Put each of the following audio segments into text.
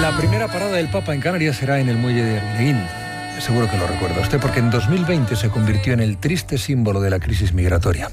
La primera parada del Papa en Canarias será en el muelle de Arguineguín. Seguro que lo recuerda usted, porque en 2020 se convirtió en el triste símbolo de la crisis migratoria.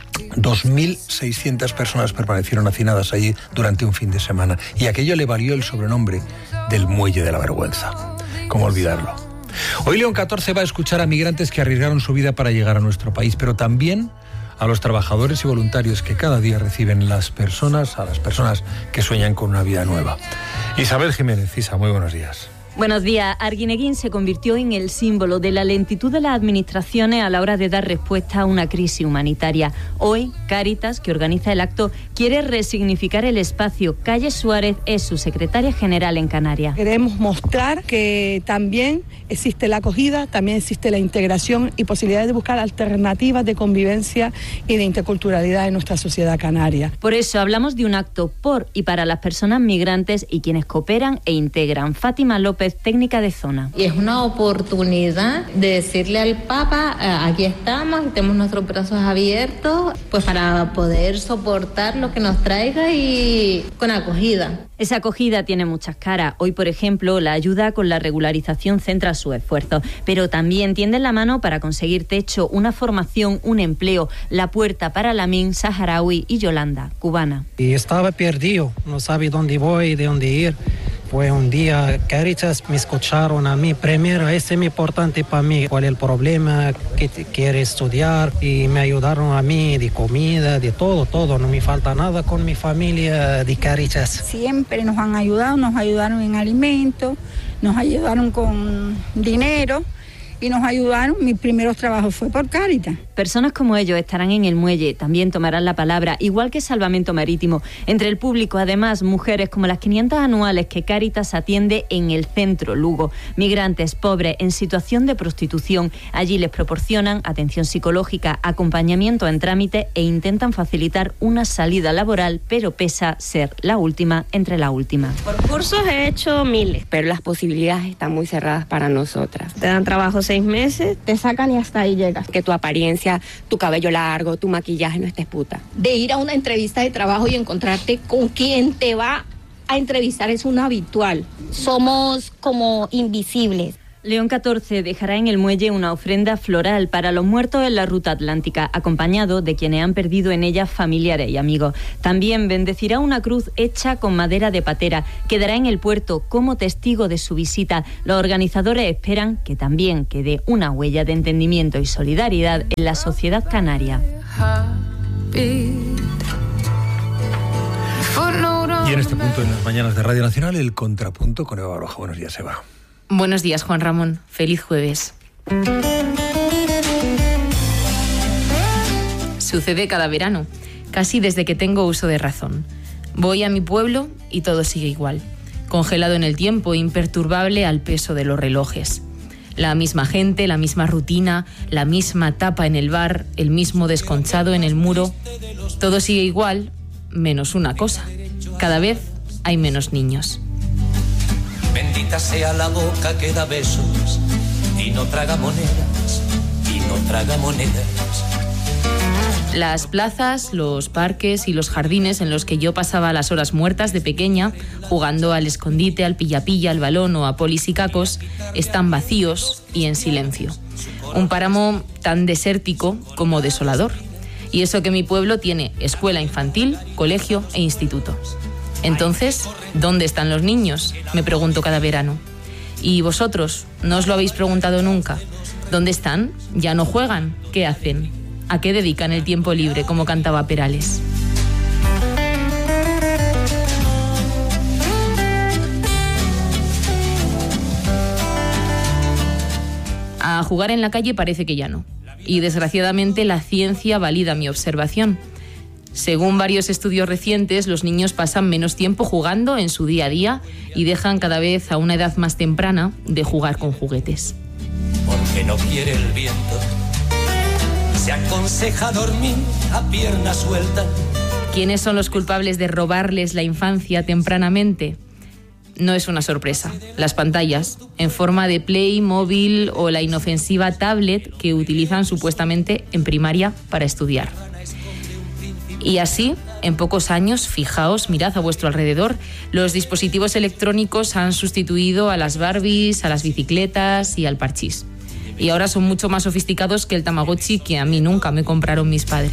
2.600 personas permanecieron hacinadas allí durante un fin de semana, y aquello le valió el sobrenombre del Muelle de la Vergüenza. ¿Cómo olvidarlo? Hoy León XIV va a escuchar a migrantes que arriesgaron su vida para llegar a nuestro país, pero también a los trabajadores y voluntarios que cada día reciben a las personas que sueñan con una vida nueva. Isabel Jiménez. Isa, muy buenos días. Buenos días. Arguineguín se convirtió en el símbolo de la lentitud de las administraciones a la hora de dar respuesta a una crisis humanitaria. Hoy, Cáritas, que organiza el acto, quiere resignificar el espacio. Calle Suárez es su secretaria general en Canarias. Queremos mostrar que también existe la acogida, también existe la integración y posibilidades de buscar alternativas de convivencia y de interculturalidad en nuestra sociedad canaria. Por eso hablamos de un acto por y para las personas migrantes y quienes cooperan e integran. Fátima López, técnica de zona. Y es una oportunidad de decirle al Papa, aquí estamos y tenemos nuestros brazos abiertos, pues para poder soportar lo que nos traiga y con acogida. Esa acogida tiene muchas caras. Hoy, por ejemplo, la ayuda con la regularización centra sus esfuerzos, pero también tienden la mano para conseguir techo, una formación, un empleo, la puerta para Lamin, saharaui, y Yolanda, cubana. Y estaba perdido, no sabía dónde voy, de dónde ir. Pues un día Cáritas me escucharon a mí. Primero, es muy importante para mí cuál es el problema, que quiere estudiar, y me ayudaron a mí de comida, de todo. No me falta nada con mi familia de Cáritas. Siempre nos han ayudado, nos ayudaron en alimentos, nos ayudaron con dinero y nos ayudaron. Mis primeros trabajos fue por Cáritas. Personas como ellos estarán en el muelle, también tomarán la palabra, igual que Salvamento Marítimo. Entre el público, además, mujeres como las 500 anuales que Cáritas atiende en el centro Lugo. Migrantes pobres en situación de prostitución. Allí les proporcionan atención psicológica, acompañamiento en trámite e intentan facilitar una salida laboral, pero pesa ser la última entre la última. Por cursos he hecho miles, pero las posibilidades están muy cerradas para nosotras. Te dan trabajo 6 meses, te sacan y hasta ahí llegas. Que tu apariencia, tu cabello largo, tu maquillaje no estés puta. De ir a una entrevista de trabajo y encontrarte con quien te va a entrevistar es un habitual. Somos como invisibles. León XIV dejará en el muelle una ofrenda floral para los muertos en la ruta atlántica, acompañado de quienes han perdido en ella familiares y amigos. También bendecirá una cruz hecha con madera de patera. Quedará en el puerto como testigo de su visita. Los organizadores esperan que también quede una huella de entendimiento y solidaridad en la sociedad canaria. Y en este punto, en las mañanas de Radio Nacional, el contrapunto con Eva Baroja. Buenos días, Eva. Buenos días, Juan Ramón. Feliz jueves. Sucede cada verano, casi desde que tengo uso de razón. Voy a mi pueblo y todo sigue igual, congelado en el tiempo, imperturbable al peso de los relojes. La misma gente, la misma rutina, la misma tapa en el bar, el mismo desconchado en el muro. Todo sigue igual, menos una cosa. Cada vez hay menos niños. Bendita sea la boca que da besos y no traga monedas, Las plazas, los parques y los jardines en los que yo pasaba las horas muertas de pequeña, jugando al escondite, al pilla-pilla, al balón o a polis y cacos, están vacíos y en silencio. Un páramo tan desértico como desolador. Y eso que mi pueblo tiene escuela infantil, colegio e instituto. Entonces, ¿dónde están los niños?, me pregunto cada verano. ¿Y vosotros? ¿No os lo habéis preguntado nunca? ¿Dónde están? ¿Ya no juegan? ¿Qué hacen? ¿A qué dedican el tiempo libre, como cantaba Perales? A jugar en la calle parece que ya no. Y desgraciadamente la ciencia valida mi observación. Según varios estudios recientes, los niños pasan menos tiempo jugando en su día a día y dejan cada vez a una edad más temprana de jugar con juguetes. Porque no quiere el viento, se aconseja dormir a pierna suelta. ¿Quiénes son los culpables de robarles la infancia tempranamente? No es una sorpresa. Las pantallas, en forma de Play, móvil o la inofensiva tablet que utilizan supuestamente en primaria para estudiar. Y así, en pocos años, fijaos, mirad a vuestro alrededor, los dispositivos electrónicos han sustituido a las Barbies, a las bicicletas y al parchís. Y ahora son mucho más sofisticados que el Tamagotchi que a mí nunca me compraron mis padres.